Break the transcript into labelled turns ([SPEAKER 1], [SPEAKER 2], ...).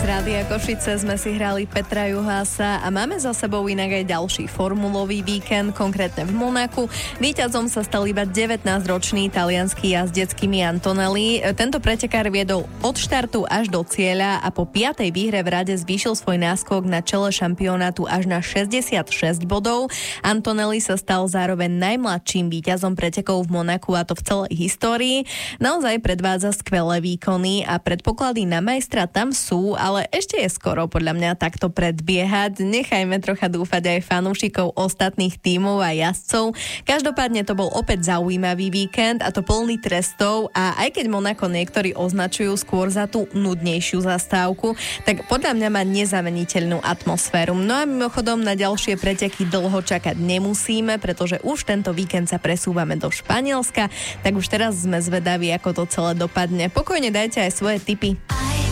[SPEAKER 1] Rádia Košice sme si hrali Petra Juhása a máme za sebou inak aj ďalší formulový víkend, konkrétne v Monaku. Víťazom sa stal iba 19-ročný taliansky jazdec Kimi Antonelli. Tento pretekár viedol od štartu až do cieľa a po 5. výhre v rade zvýšil svoj náskok na čele šampionátu až na 66 bodov. Antonelli sa stal zároveň najmladším víťazom pretekov v Monaku, a to v celej histórii. Naozaj predvádza skvelé výkony a predpoklady na majstra tam sú, ale ešte je skoro podľa mňa takto predbiehať. Nechajme trocha dúfať aj fanúšikov ostatných tímov a jazdcov. Každopádne to bol opäť zaujímavý víkend, a to plný trestov, a aj keď Monako niektorí označujú skôr za tú nudnejšiu zastávku, tak podľa mňa má nezameniteľnú atmosféru. No a mimochodom na ďalšie preteky dlho čakať nemusíme, pretože už tento víkend sa presúvame do Španielska, tak už teraz sme zvedaví, ako to celé dopadne. Pokojne dajte aj svoje tipy.